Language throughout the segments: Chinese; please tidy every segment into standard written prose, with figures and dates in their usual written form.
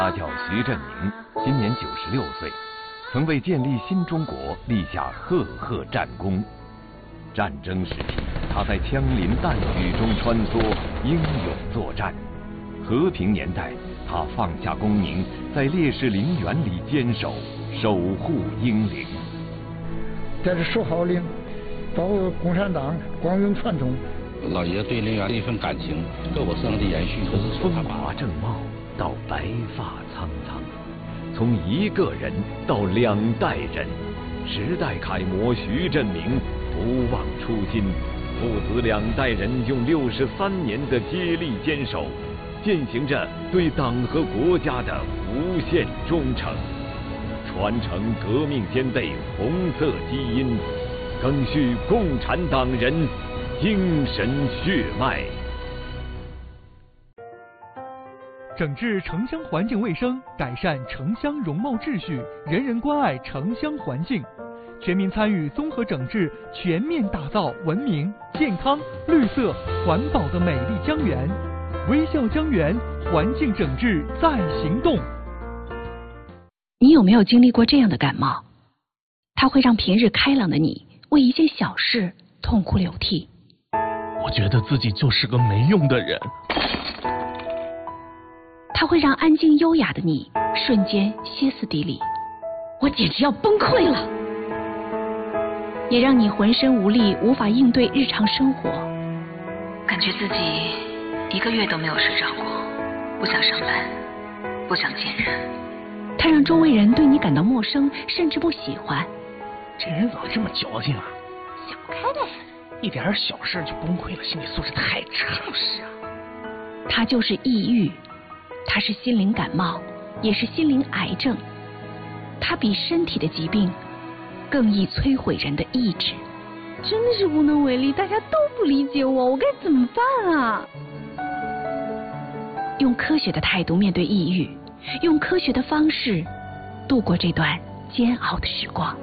他叫徐振宁，今年96岁，曾为建立新中国立下赫赫战功。战争时期，他在枪林弹雨中穿梭，英勇作战；和平年代，他放下功名，在烈士陵园里坚守，守护英灵。 这是守号令，保护共产党光荣传统。 老爷对陵园的一份感情，各我生的延续，都是风华正茂到白发苍苍，从一个人到2代人，时代楷模徐振宁不忘初心，父子2代人用63年的接力坚守，践行着对党和国家的无限忠诚，传承革命先辈红色基因，赓续共产党人精神血脉。 整治城乡环境卫生，改善城乡容貌秩序，人人关爱城乡环境，全民参与综合整治，全面打造文明、健康、绿色、环保的美丽江源。微笑江源，环境整治在行动。 你有没有经历过这样的感冒？它会让平日开朗的你为一件小事痛哭流涕。 我觉得自己就是个没用的人。 它会让安静优雅的你瞬间歇斯底里，我简直要崩溃了。也让你浑身无力，无法应对日常生活， 感觉自己1个月都没有睡着过，不想上班，不想见人。 它让周围人对你感到陌生，甚至不喜欢。 这人怎么这么矫情啊？ 想不开呗， 一点小事就崩溃了，心理素质太差。 就是啊， 它就是抑郁，它是心灵感冒，也是心灵癌症。它比身体的疾病更易摧毁人的意志。 真的是无能为力，大家都不理解我该怎么办啊？ 用科学的态度面对抑郁，用科学的方式度过这段煎熬的时光。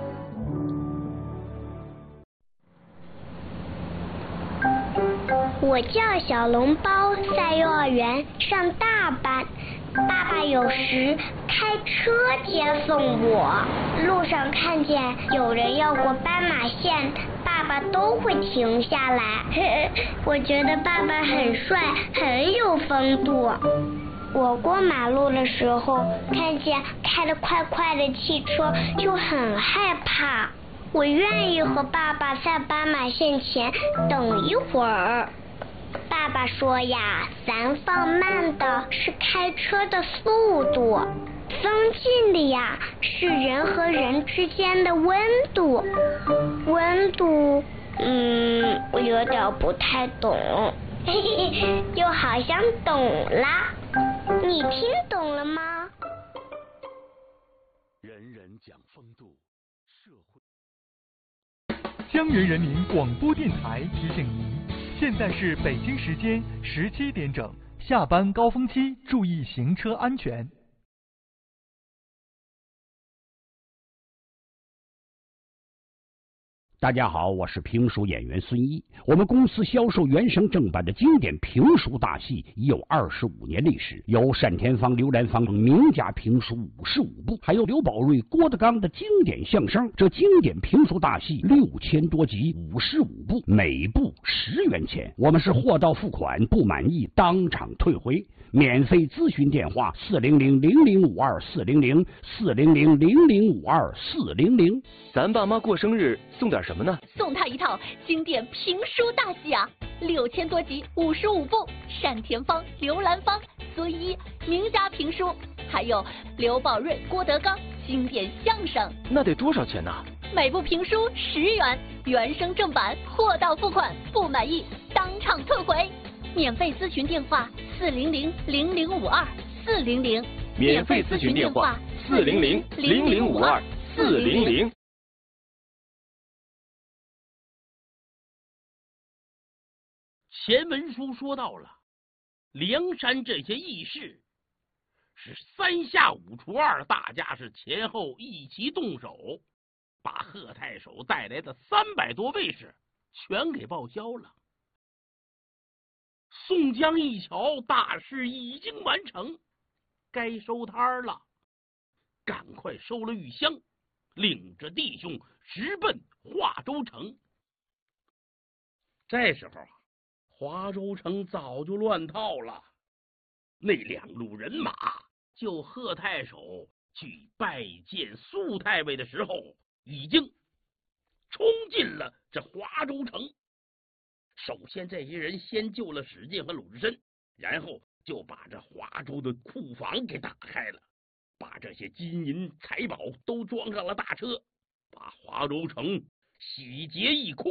我叫小笼包，在幼儿园上大班。爸爸有时开车接送我，路上看见有人要过斑马线，爸爸都会停下来。我觉得爸爸很帅，很有风度。我过马路的时候，看见开得快快的汽车，就很害怕。我愿意和爸爸在斑马线前等一会儿。爸爸说呀，咱放慢的是开车的速度，增进的呀是人和人之间的温度。温度，我有点不太懂，又好像懂啦。你听懂了吗？ 人人讲风度，社会。 江源人民广播电台提醒您。现在是北京时间17点整，下班高峰期，注意行车安全。 大家好，我是评书演员孙一。我们公司销售原声正版的经典评书大戏已有25年历史，有单田芳、刘兰芳等名家评书55部，还有刘宝瑞、郭德纲的经典相声。这经典评书大戏6000多集，55部，每部10元钱。我们是货到付款，不满意当场退回。免费咨询电话400-0052-400，400-0052-400。 咱爸妈过生日送点什么呢？ 送他一套经典评书大戏啊，6000多集，55部，单田芳、刘兰芳、孙一名家评书，还有刘宝瑞、郭德纲经典相声。 那得多少钱呢？ 每部评书10元，原声正版，货到付款，不满意当场退回。免费咨询电话400-0052-400， 免费咨询电话400-0052-400。 前文书说到了，梁山这些义士是3下5除2，大家是前后一齐动手，把贺太守带来的300多卫士全给报销了。宋江一瞧，大事已经完成， 该收摊了，赶快收了玉香，领着弟兄直奔华州城。这时候啊，华州城早就乱套了，那2路人马就贺太守去拜见肃太尉的时候，已经冲进了这华州城。首先这些人先救了史进和鲁智深，然后就把这华州的库房给打开了，把这些金银财宝都装上了大车，把华州城洗劫一空。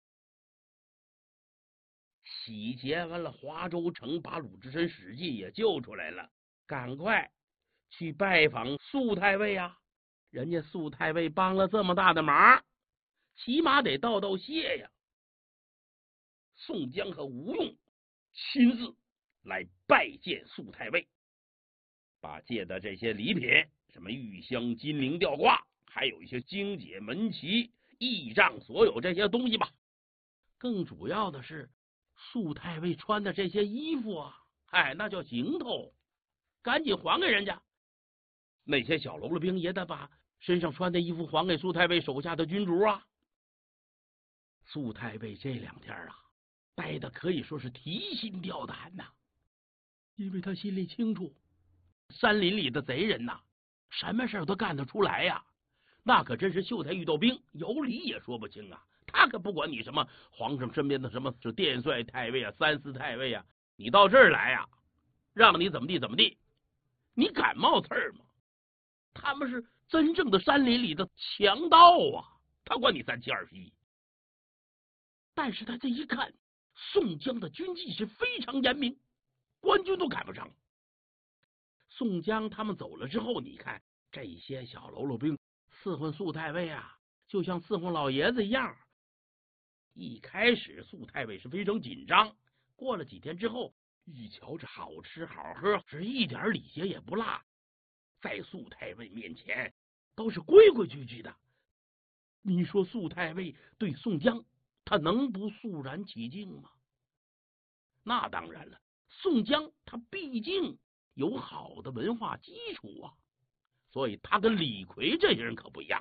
洗劫完了华州城，把鲁智深、史进也救出来了，赶快去拜访肃太尉啊！人家肃太尉帮了这么大的忙，起码得道道谢呀。宋江和吴用亲自来拜见肃太尉，把借的这些礼品，什么玉香、金铃、吊挂，还有一些荆解、门旗、义仗，所有这些东西吧。更主要的是，肃太尉穿的这些衣服啊，那叫行头，赶紧还给人家。那些小喽啰兵也得把身上穿的衣服还给肃太尉手下的军卒啊。肃太尉这2天啊，待的可以说是提心吊胆呐，因为他心里清楚，山林里的贼人呐，什么事都干得出来呀，那可真是秀才遇到兵，有理也说不清啊。他可不管你什么皇上身边的什么是殿帅太尉啊、3司太尉啊，你到这儿来呀，让你怎么地怎么地，你敢冒刺儿吗？他们是真正的山林里的强盗啊，他管你3七2十一。但是他这一看，宋江的军纪是非常严明，官军都赶不上。宋江他们走了之后，你看这些小喽啰兵伺候肃太尉啊，就像伺候老爷子一样。一开始肃太尉是非常紧张，过了几天之后，一瞧这好吃好喝，是一点礼节也不落，在肃太尉面前都是规规矩矩的。你说肃太尉对宋江，他能不肃然起敬吗？那当然了，宋江他毕竟有好的文化基础啊，所以他跟李逵这些人可不一样。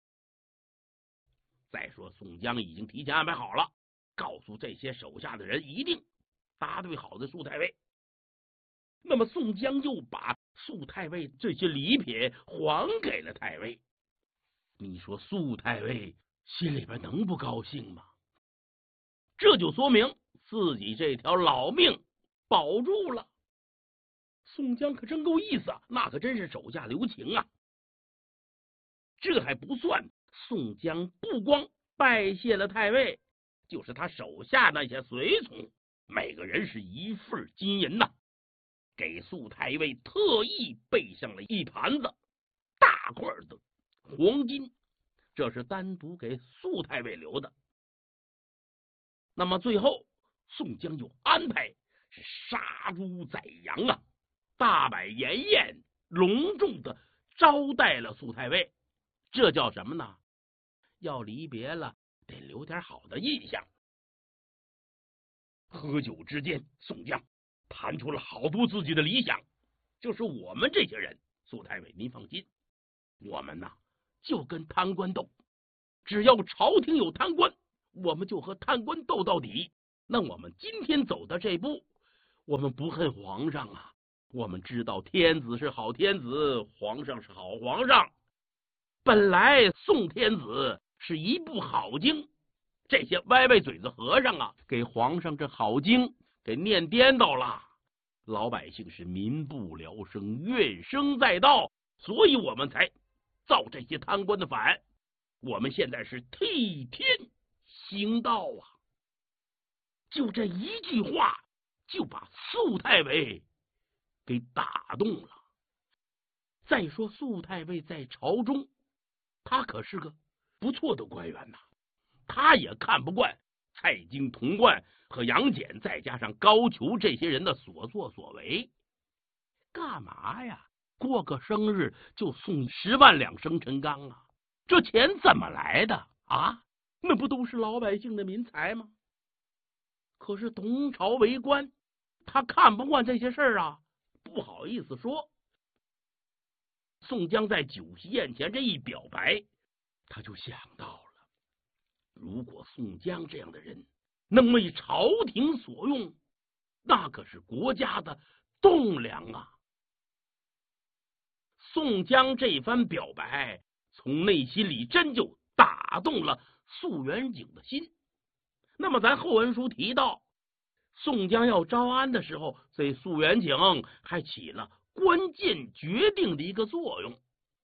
再说宋江已经提前安排好了，告诉这些手下的人一定答对好的肃太尉。那么宋江又把肃太尉这些礼品还给了太尉。你说肃太尉心里边能不高兴吗？这就说明自己这条老命保住了。宋江可真够意思啊，那可真是手下留情啊。这还不算，宋江不光拜谢了太尉，就是他手下那些随从，每个人是1份金银呐，给肃太尉特意备上了一盘子大块的黄金，这是单独给肃太尉留的。那么最后宋江又安排是杀猪宰羊啊，大摆筵宴，隆重的招待了肃太尉。这叫什么呢？要离别了，得留点好的印象。喝酒之间，宋江谈出了好多自己的理想，就是我们这些人，肃太尉您放心，我们呐就跟贪官斗，只要朝廷有贪官，我们就和贪官斗到底。那我们今天走到这步，我们不恨皇上啊，我们知道天子是好天子，皇上是好皇上。本来宋天子是一部好经，这些歪歪嘴子和尚啊，给皇上这好经给念颠倒了，老百姓是民不聊生，怨声载道，所以我们才造这些贪官的反。我们现在是替天行道啊！就这一句话，就把肃太尉给打动了。再说肃太尉在朝中，他可是个不错的官员呐，他也看不惯蔡京、童贯和杨戬，再加上高俅这些人的所作所为。干嘛呀？过个生日就送10万两生辰纲啊？这钱怎么来的啊？那不都是老百姓的民财吗？可是同朝为官，他看不惯这些事儿啊，不好意思说， 宋江在酒席宴前这一表白，他就想到了，如果宋江这样的人能为朝廷所用，那可是国家的栋梁啊。宋江这番表白，从内心里真就打动了肃远景的心。那么咱后文书提到，宋江要招安的时候，这肃远景还起了关键决定的一个作用。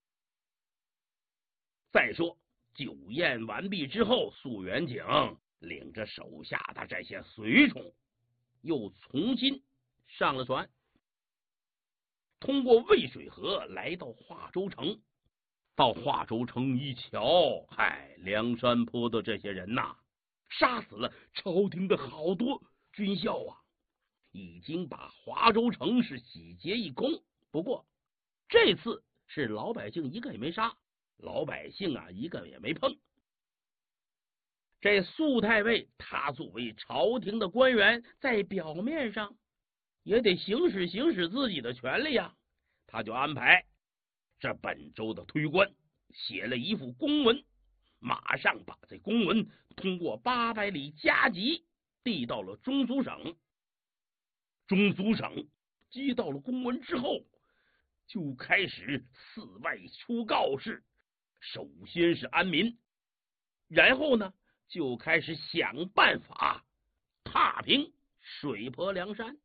再说酒宴完毕之后，肃远景领着手下的这些随从又重新上了船，通过渭水河来到华州城。到华州城一瞧，梁山泊的这些人呐，杀死了朝廷的好多军校啊，已经把华州城是洗劫一空。不过这次是老百姓一个也没杀，老百姓啊一个也没碰。这肃太尉他作为朝廷的官员，在表面上也得行使自己的权利啊，他就安排这本州的推官写了一副公文，马上把这公文通过800里加急递到了中书省。中书省接到了公文之后，就开始四外出告示，首先是安民，然后呢就开始想办法踏平水泊梁山。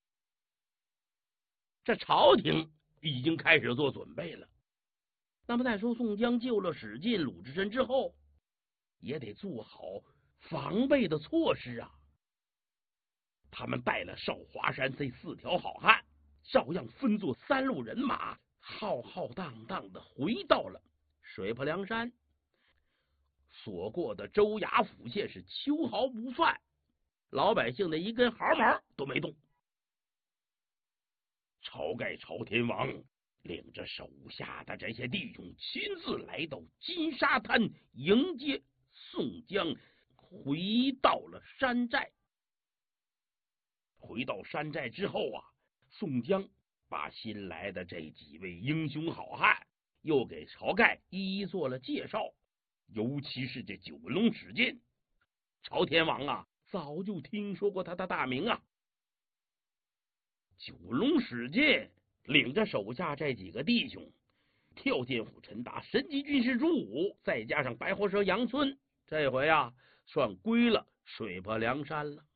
这朝廷已经开始做准备了。那么再说宋江救了史进、鲁智深之后，也得做好防备的措施啊。他们带了少华山这4条好汉，照样分作3路人马，浩浩荡荡的回到了水泊梁山。所过的州衙府县是秋毫不犯，老百姓的一根毫毛都没动。晁盖晁天王领着手下的这些弟兄亲自来到金沙滩迎接宋江，回到了山寨。回到山寨之后啊，宋江把新来的这几位英雄好汉又给晁盖一一做了介绍，尤其是这九纹龙史进，晁天王啊早就听说过他的大名啊。九纹龙史进领着手下这几个弟兄，跳涧虎陈达、神机军师朱武，再加上白活蛇杨村，这回啊算归了水泊梁山了。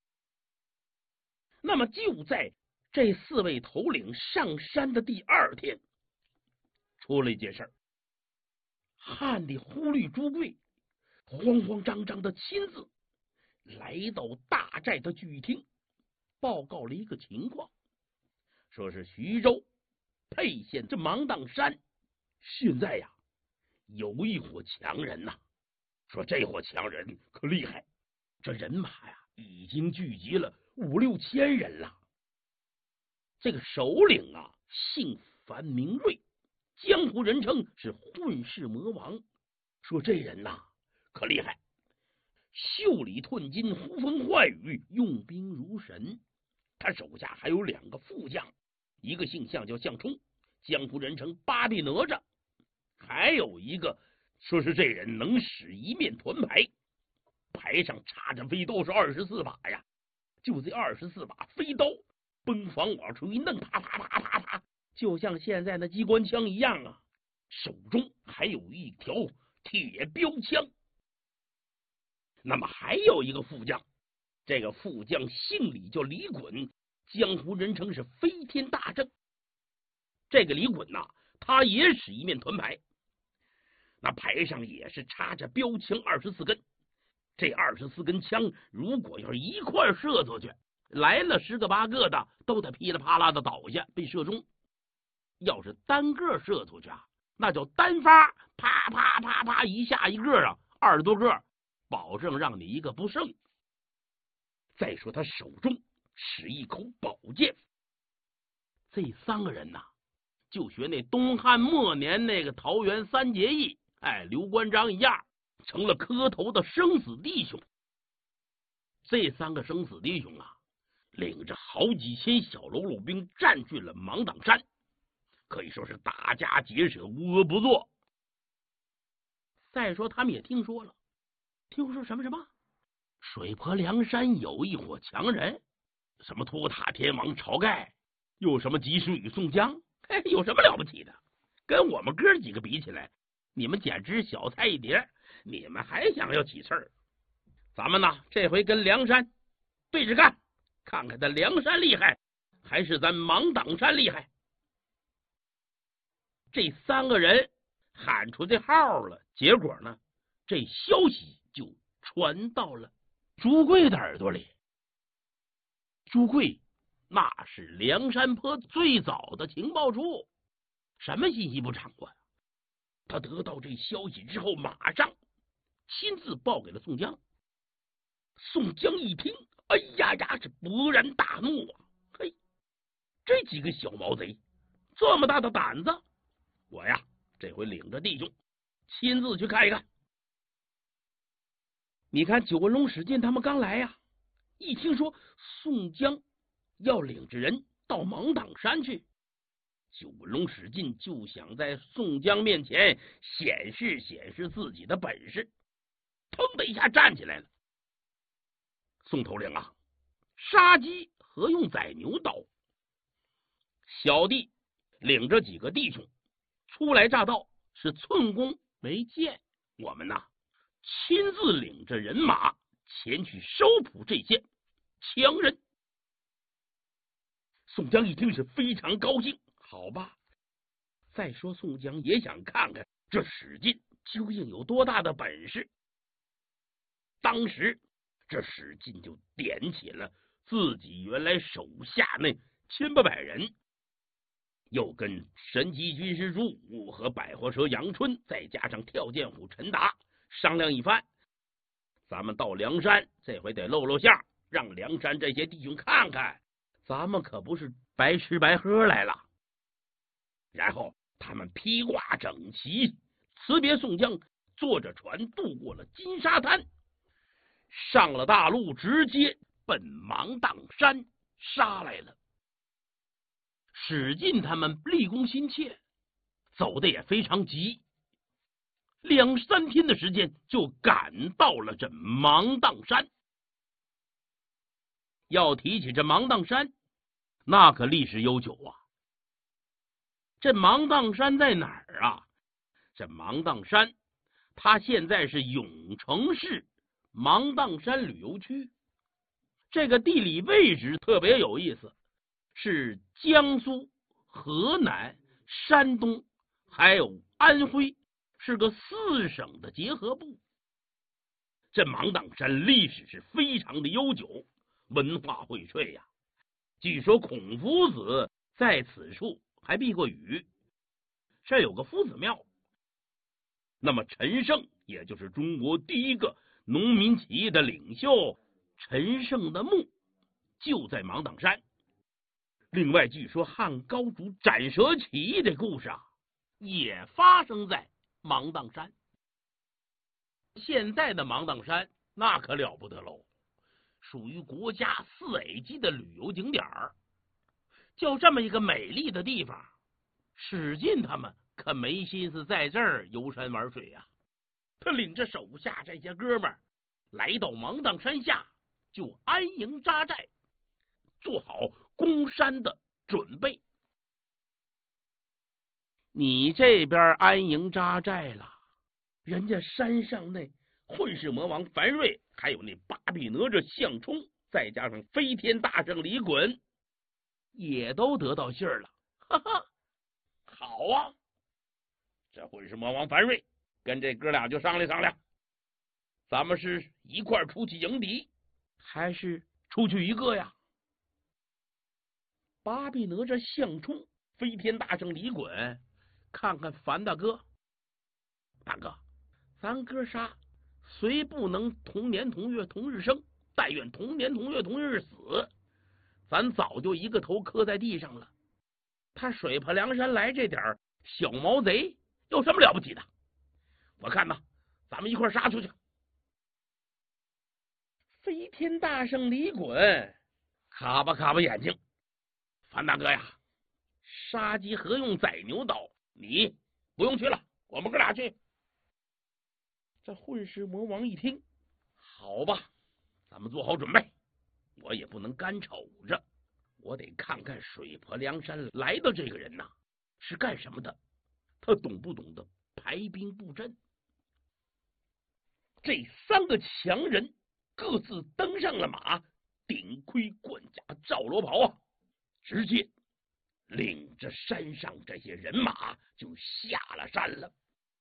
那么就在这4位头领上山的第2天，出了一件事儿。汉的忽律朱贵慌慌张张的亲自来到大寨的聚义厅，报告了一个情况，说是徐州沛县这芒砀山现在呀有一伙强人呐，说这伙强人可厉害，这人马呀已经聚集了5、6千人了。这个首领啊姓樊名瑞，江湖人称是混世魔王，说这人呐可厉害，袖里吞金，呼风唤雨，用兵如神。他手下还有2个副将，一个姓项叫项冲，江湖人称8臂哪吒，还有一个说是这人能使一面团牌，牌上插着飞刀是24把呀，就这24把飞刀奔房往出一弄，啪啪啪啪啪，就像现在的机关枪一样啊。手中还有一条铁标枪。那么还有一个副将，这个副将姓李，叫李衮，江湖人称是飞天大圣。这个李衮呐，他也使一面团牌，那牌上也是插着标枪24根。这24根枪如果要是一块射出去，来了10个8个的都得噼里啪啦的倒下被射中。要是单个射出去啊，那叫单发，啪啪啪啪一下一个啊，20多个，保证让你一个不剩。再说他手中使一口宝剑。这3个人呐，就学那东汉末年那个桃园3结义，刘关张一样，成了磕头的生死弟兄。这3个生死弟兄啊，领着好几千小喽啰兵占据了芒砀山， 可以说是打家劫舍，无恶不作。再说他们也听说什么水泊梁山有一伙强人，什么托塔天王晁盖，有什么及时雨宋江，有什么了不起的？跟我们哥几个比起来，你们简直小菜一碟，你们还想要起事儿？咱们呢，这回跟梁山对着干，看看他梁山厉害，还是咱芒砀山厉害。这3个人喊出这号了，结果呢，这消息就传到了朱贵的耳朵里。朱贵那是梁山泊最早的情报处，什么信息部长官。他得到这消息之后，马上亲自报给了宋江。宋江一听，哎呀呀，是勃然大怒啊！嘿，这几个小毛贼这么大的胆子，我呀这回领着弟兄亲自去看一看。你看九纹龙史进他们刚来呀，一听说宋江要领着人到芒砀山去，九纹龙史进就想在宋江面前显示自己的本事，腾的一下站起来了。宋头领啊，杀鸡何用宰牛刀？小弟领着几个弟兄初来乍到，是寸功没见，我们呐亲自领着人马前去收捕这些强人。宋江一听是非常高兴，好吧。再说宋江也想看看这史进究竟有多大的本事。当时这史进就点起了自己原来手下那1800人，又跟神机军师朱武和百货蛇杨春，再加上跳涧虎陈达商量一番，咱们到梁山这回得露相，让梁山这些弟兄看看咱们可不是白吃白喝来了。然后他们披挂整齐，辞别宋江，坐着船渡过了金沙滩，上了大路，直接奔芒砀山杀来了。史进他们立功心切，走的也非常急，2、3天的时间就赶到了这芒砀山。要提起这芒砀山，那可历史悠久啊。这芒砀山在哪儿啊？这芒砀山它现在是永城市芒砀山旅游区，这个地理位置特别有意思，是江苏、河南、山东还有安徽，是个4省的结合部。这芒砀山历史是非常的悠久，文化荟萃呀。据说孔夫子在此处还避过雨，这有个夫子庙。那么陈胜，也就是中国第一个农民起义的领袖陈胜的墓就在芒砀山。另外据说汉高祖斩蛇起义的故事啊，也发生在芒砀山。现在的芒砀山那可了不得喽，属于国家4A级的旅游景点儿。就这么一个美丽的地方，史进他们可没心思在这儿游山玩水呀。他领着手下这些哥们儿来到芒砀山下，就安营扎寨，做好攻山的准备。你这边安营扎寨了，人家山上那混世魔王樊瑞，还有那八臂哪吒项冲，再加上飞天大圣李衮，也都得到信儿了。哈哈，好啊！这混世魔王樊瑞跟这哥俩就商量，咱们是一块出去迎敌，还是出去一个呀？八臂哪吒项冲、飞天大圣李衮看看樊大哥，大哥，咱哥仨虽不能同年同月同日生，但愿同年同月同日死。咱早就一个头磕在地上了，他水泊梁山来这点小毛贼有什么了不起的？我看呐，咱们一块杀出去。飞天大圣李衮卡巴眼睛，樊大哥呀， 杀鸡何用宰牛刀？你不用去了，我们哥俩去。这混世魔王一听，好吧，咱们做好准备，我也不能干瞅着，我得看看水泊梁山来的这个人呐是干什么的，他懂不懂得排兵布阵。这三个强人各自登上了马，顶盔贯甲罩罗袍啊，直接领着山上这些人马就下了山了。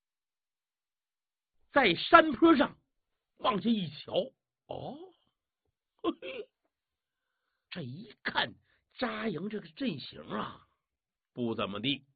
在山坡上往下一瞧，哦，嘿嘿，这一看扎营这个阵型啊，不怎么地。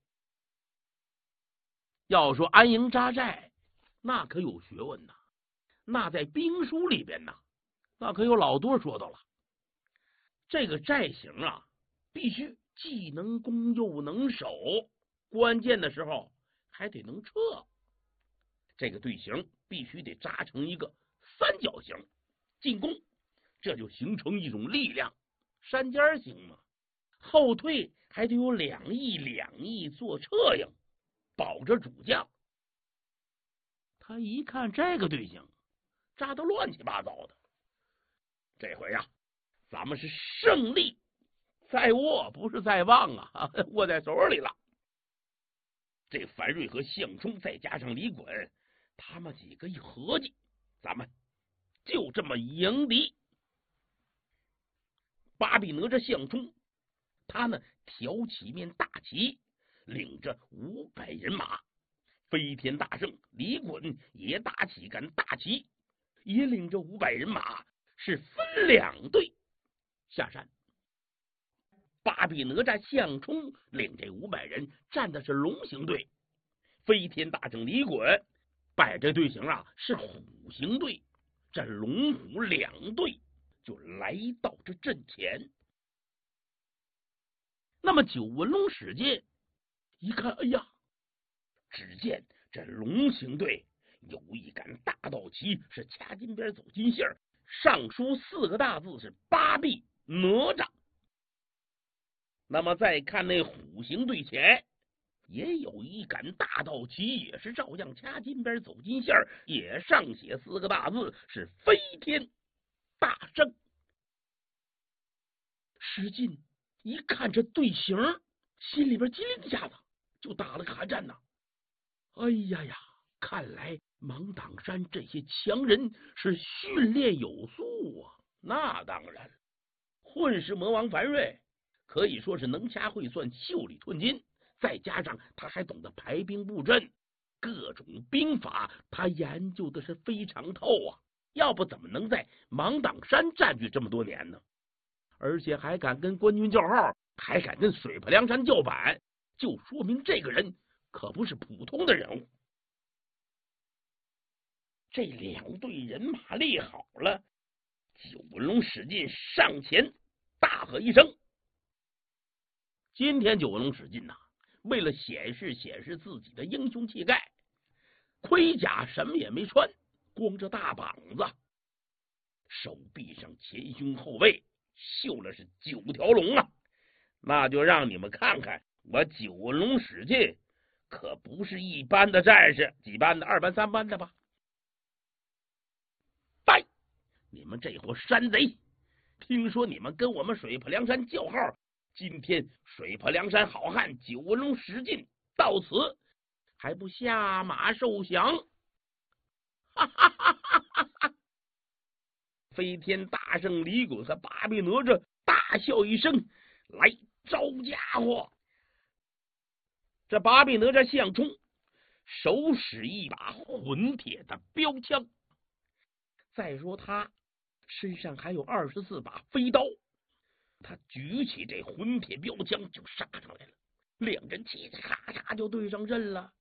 要说安营扎寨，那可有学问呐，那在兵书里边呐，那可有老多说到了。这个寨型啊，必须既能攻又能守，关键的时候还得能撤。这个队形必须得扎成一个三角形，进攻这就形成一种力量。山尖形嘛，后退还得有两翼做策应，保着主将。他一看这个队形扎得乱七八糟的，这回呀，咱们是胜利在握，不是在望啊，握在手里了。这樊瑞和项冲再加上李衮，他们几个一合计，咱们就这么迎敌。巴比哪吒项冲，他呢挑起面大旗，领着500人马；飞天大圣李衮也打起杆大旗，也领着500人马，是分两队下山。巴比哪吒项冲领这500人站的是龙形队，飞天大圣李衮摆这队形啊是虎形队，这龙虎两队就来到这阵前。那么九纹龙史进一看，哎呀，只见这龙形队有一杆大道旗，是掐金边走金线，上书4个大字，是巴比哪吒。那么再看那虎形队前也有一杆大道旗，也是照样掐金边走金线，也上写4个大字，是飞天大圣。史进一看这队形，心里边机灵一下子就打了个寒战呐。哎呀呀，看来芒砀山这些强人是训练有素啊。那当然，混世魔王樊瑞可以说是能掐会算，袖里寸金，再加上他还懂得排兵布阵，各种兵法他研究的是非常透啊，要不怎么能在芒砀山占据这么多年呢？而且还敢跟官军叫号，还敢跟水泊梁山叫板，就说明这个人可不是普通的人物。这两队人马列好了，九纹龙史进上前大喝一声。今天九纹龙史进呐，为了显示自己的英雄气概，盔甲什么也没穿，光着大膀子，手臂上前胸后背绣了是9条龙啊！那就让你们看看我九纹龙史进可不是一般的战士，几班的，2班3班的吧？拜！你们这伙山贼，听说你们跟我们水泊梁山叫号，今天水泊梁山好汉九纹龙史进到此，还不下马受降？哈哈哈哈哈！飞天大圣李衮和巴比哪吒大笑一声，来招家伙！这巴比哪吒项冲手使一把混铁的标枪，再说他身上还有24把飞刀，他举起这混铁标枪就杀上来了，两人嘁嘁咔嚓就对上阵了。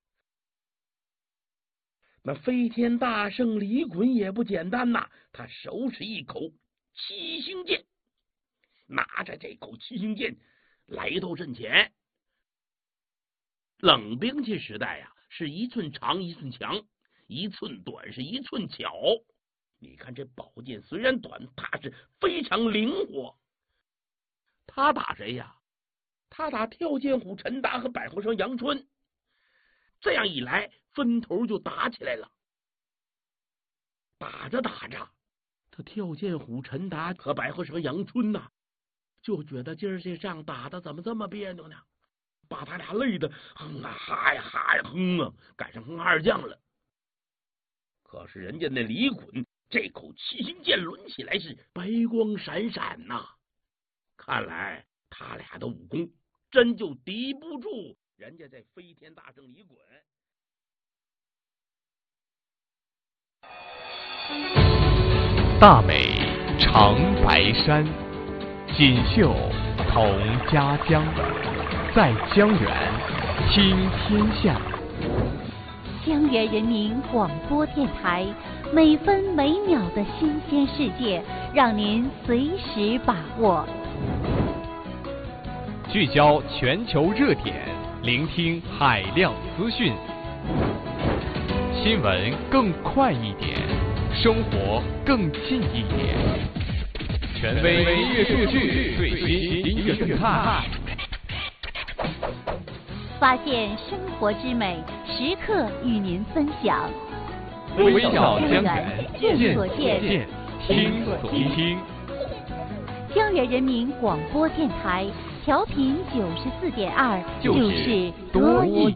那飞天大圣李衮也不简单呐，他手持一口七星剑，拿着这口七星剑来到阵前。冷兵器时代呀，是1寸长1寸强，1寸短是1寸巧。你看这宝剑虽然短，它是非常灵活。他打谁呀？ 他打跳涧虎陈达和百货商杨春，这样一来分头就打起来了。打着打着，这跳涧虎陈达和百货商杨春呐，就觉得今儿这仗打的怎么这么别扭呢？把他俩累得哼啊哈呀哈呀哼啊，赶上哼二将了。可是人家那李衮这口七星剑抡起来是白光闪闪呐，看来他俩的武功真就敌不住人家这飞天大圣李衮。 大美长白山，锦绣同家乡，在江源听天下。 江源人民广播电台，每分每秒的新鲜世界，让您随时把握。 聚焦全球热点，聆听海量资讯，新闻更快一点，生活更近一点。权威音乐数据，最新音乐动态， 发现生活之美，时刻与您分享。 微笑江源， 见所见， 听所听。 江源人民广播电台，调频94.2，就是多义。